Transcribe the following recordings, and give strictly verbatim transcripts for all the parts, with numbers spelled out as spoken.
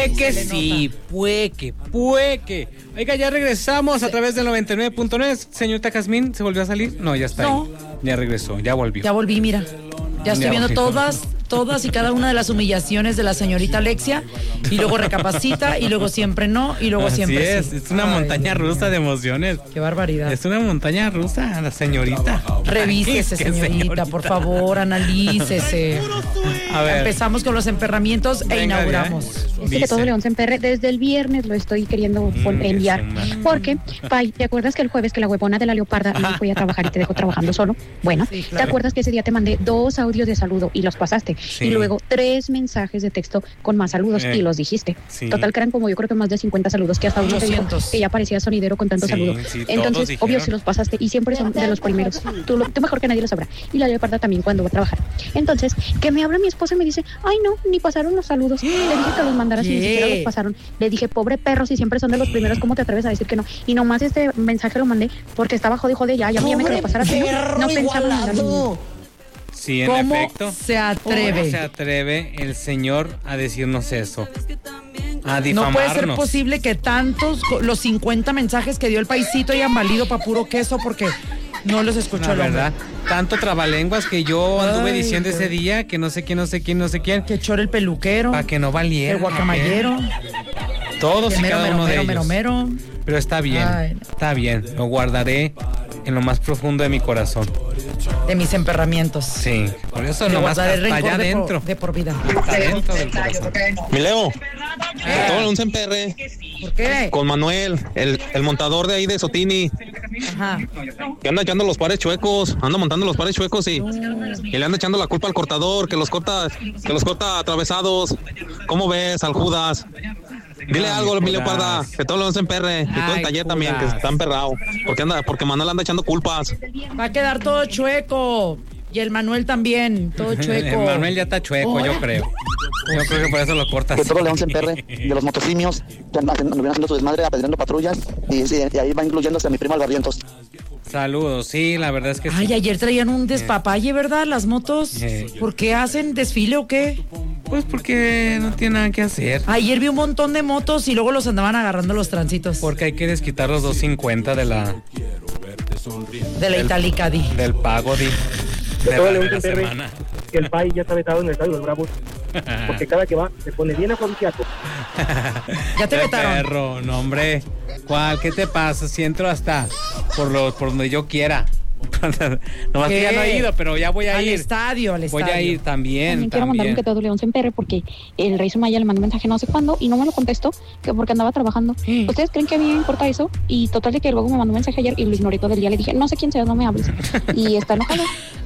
Que sí, pueque, pueque. Oiga, ya regresamos a través del noventa y nueve punto nueve. Señorita Jazmín, ¿se volvió a salir? No, ya está no. ahí. Ya regresó, ya volvió. Ya volví, mira. Ya estoy Ya viendo volvió. todas, todas y cada una de las humillaciones de la señorita Alexia. Y luego recapacita, y luego siempre no, y luego Así siempre es, sí. es una Ay, montaña Dios rusa mío. de emociones. Qué barbaridad. Es una montaña rusa, la señorita. Revísese, Qué señorita, señorita. por favor, analícese. A ver. Empezamos con los emperramientos Venga, e inauguramos. ya. Dice que todo León se emperre. Desde el viernes lo estoy queriendo pon- Mm, enviar. que se Porque, Pai, ¿te acuerdas que el jueves que la huevona de la leoparda no fui a trabajar y te dejó trabajando solo? Bueno, Sí, ¿te claro. acuerdas que ese día te mandé dos audios de saludo y los pasaste? Sí. Y luego tres mensajes de texto con más saludos Eh, y los dijiste. sí. Total, que eran como yo creo que más de cincuenta saludos, que hasta uno te dijo doscientos. que ya parecía sonidero con tantos Sí, saludos. sí, todos Entonces, dijeron. obvio, si los pasaste y siempre son de los primeros. Tú, lo- tú mejor que nadie lo sabrá. Y la leoparda también cuando va a trabajar. Entonces, que me habla mi esposa y me dice, ay no, ni pasaron los saludos. Le dije que los mandaras y ni ¿Qué? siquiera los pasaron. Le dije, pobre perro, si siempre son de los primeros, ¿cómo te atreves a decir que no? Y nomás este mensaje lo mandé porque estaba jode, jode ya, ya me que lo pasara. No pensaba mandarlo. Sí, en ¿Cómo efecto. se atreve? ¿Cómo se atreve el señor a decirnos eso? A No difamarnos. puede ser posible que tantos, los cincuenta mensajes que dio el paisito hayan valido para puro queso porque no los escuchó La el hombre. verdad, tanto trabalenguas que yo anduve Ay, diciendo qué- ese día que no sé quién, no sé quién, no sé quién, Que chore el peluquero, para que no valiera. el guacamayero, Todos el y mero, cada mero, uno de mero, ellos. mero, mero. Pero está bien, Ay, no. está bien. Lo guardaré en lo más profundo de mi corazón. De mis emperramientos. Sí, por eso Le nomás guardaré hasta rencor allá de por- adentro. de por vida. Hasta adentro del corazón. Mi Leo, Eh. todo un semperre ¿Por qué? con Manuel, el, el montador de ahí de Sotini, Ajá. que anda echando los pares chuecos, anda montando los pares chuecos y, y le anda echando la culpa al cortador, que los corta, que los corta atravesados. ¿Cómo ves al Judas? Dile Ay, algo, mi Judas. Leoparda, que todo lo se emperre, y todo Ay, el taller Judas. también, que está emperrado, porque anda, porque Manuel anda echando culpas. Va a quedar todo chueco. Y el Manuel también, todo chueco. Manuel ya está chueco, yo creo. Yo creo que por eso lo cortas. Que todo León se emperre de los motosimios que andan haciendo, anduvieron haciendo su desmadre, apedreando patrullas y, sí, y ahí va incluyendo hasta mi primo Albarrientos. Saludos, sí, la verdad es que sí. Ay, ayer traían un despapalle, ¿verdad? Las motos. Eh. ¿Por qué hacen desfile o qué? Pues porque no tiene nada que hacer. Ayer vi un montón de motos y luego los andaban agarrando los tránsitos. Porque hay que desquitar los dos cincuenta de la De la Itálica, di. del pago de, de todo la, León de la se emperre. semana. Que el país ya está vetado en el estadio de los Bravos, porque cada que va se pone bien afrodisíaco. Ya te Qué vetaron. perro, no hombre. ¿Cuál? ¿Qué te pasa? Si entro hasta por lo por donde yo quiera. Nomás que ¿Qué? ya no he ido, pero ya voy a Al ir. estadio, al Voy estadio. a ir también, También quiero mandarle también. que todo León se emperre porque el rey Sumaya le mandó un mensaje no sé cuándo y no me lo contestó, que porque andaba trabajando. Mm. ¿Ustedes creen que a mí me importa eso? Y total de que luego me mandó un mensaje ayer y lo ignoré todo el día. Le dije, no sé quién seas, no me hables. Y está enojado.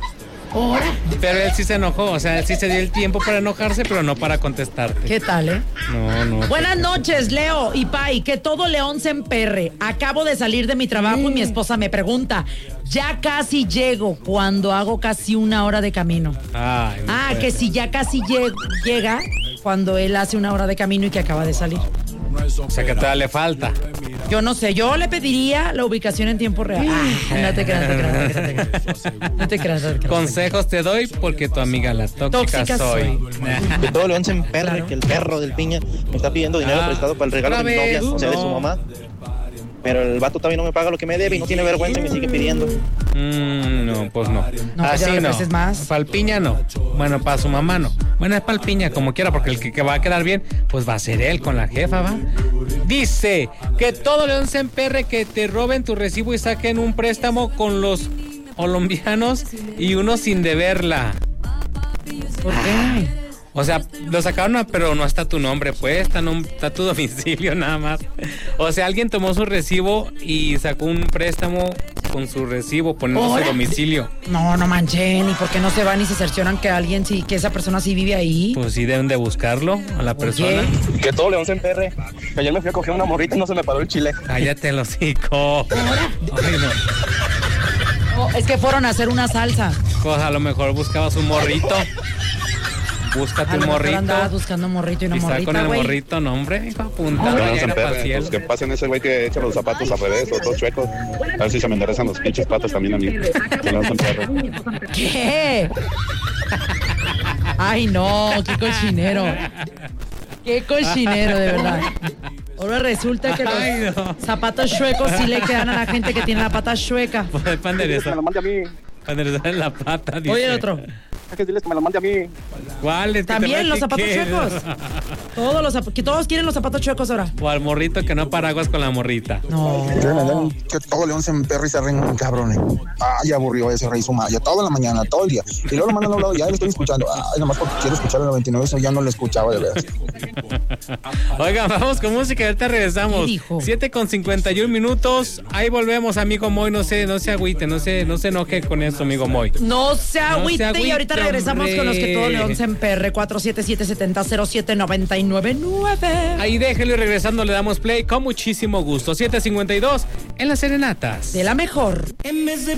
Pero él sí se enojó, o sea, él sí se dio el tiempo para enojarse, pero no para contestarte. ¿Qué tal, eh? No, no. Buenas noches, Leo y Pai. Que todo León se emperre. Acabo de salir de mi trabajo y mi esposa me pregunta, ya casi llego cuando hago casi una hora de camino. Ay, Ah, pues. que si ya casi lle- llega cuando él hace una hora de camino y que acaba de salir. O sea, que todavía le falta. Yo no sé, yo le pediría la ubicación en tiempo real. Ah, no te creas, no te creas, no te creas. No te creas, no te creas. Consejos te doy porque tu amiga la tóxica, Tóxica soy. Que todo León se emperre, Claro. que el perro del piña me está pidiendo dinero Ah, prestado para el regalo de mi otra novia, vez, o sea, de no. su mamá. Pero el vato todavía no me paga lo que me debe y no tiene vergüenza y me sigue pidiendo. Mm, no, pues no. No, pues ya Así no le no. prestes más. Palpiña no. Bueno, para su mamá no. Bueno, es palpiña, como quiera, porque el que, que va a quedar bien, pues va a ser él con la jefa, ¿va? Dice que todo León se emperre, que te roben tu recibo y saquen un préstamo con los colombianos y uno sin deberla. ¿Por qué? O sea, lo sacaron, pero no está tu nombre, pues, está, nom- está tu domicilio nada más. O sea, alguien tomó su recibo y sacó un préstamo con su recibo, poniendo Órale. su domicilio. No, no manchen. ¿Y por qué no se van y se cercioran que alguien sí, que esa persona sí vive ahí? Pues sí deben de buscarlo a la persona. Que todo León se emperre. Ayer me fui a coger una morrita y no se me paró el chile. Cállate el hocico. Ay, no. No, es que fueron a hacer una salsa. Pues a lo mejor buscabas un morrito. Búscate A un lo mejor morrito. andabas buscando un morrito y una Y está morrita, con el güey. morrito, no, hombre, hijo, apuntado, León ya se era para emperre, cielo. pues que pasen ese güey que echa los zapatos al revés o todos chuecos. A ver si se me enderezan los pinches patos también a mí. Que León se emperre. ¿Qué? Ay, no, qué cochinero. Qué cochinero, de verdad. Ahora resulta que los Ay, no. zapatos chuecos sí le quedan a la gente que tiene la pata chueca. Pues el pan de Que me lo mande a mí. enderezar en la pata. Dice. Oye, el otro. Hay que decirles que me lo mande a mí. ¿Cuál? Es que También te los zapatos platiqué. chuecos. Todos los zap- que todos quieren los zapatos chuecos ahora. O al morrito que no paraguas con la morrita. No. Que todo León se emperra y se rinca, cabrón. Ah, ya aburrió ese rey suma. Ya toda la mañana, todo el día. Y luego lo mandan a un lado, ya lo estoy escuchando. Ay, nomás porque quiero escuchar el noventa y nueve, eso ya no lo escuchaba de veras. Oigan, vamos con música y ahorita regresamos. ¿Qué dijo? siete con cincuenta y un minutos. Ahí volvemos, amigo Moy. No se, no se agüite, no se, no se enoje con esto, amigo Moy. No se agüite, agüite, y ahorita regresamos con los que todo hombre. León se emperre. cuatro siete siete, siete cero cero siete nueve nueve nueve. Ahí déjelo y regresando le damos play con muchísimo gusto. siete cincuenta y dos en las serenatas. De la mejor. En vez de